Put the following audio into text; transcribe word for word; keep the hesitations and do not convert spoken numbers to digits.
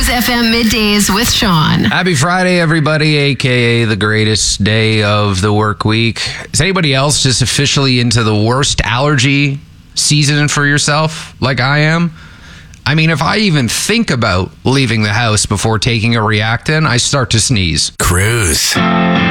Cruise F M Middays with Sean. Happy Friday, everybody, a k a the greatest day of the work week. Is anybody else just officially into the worst allergy season for yourself like I am? I mean, if I even think about leaving the house before taking a Reactine, I start to sneeze. Cruise.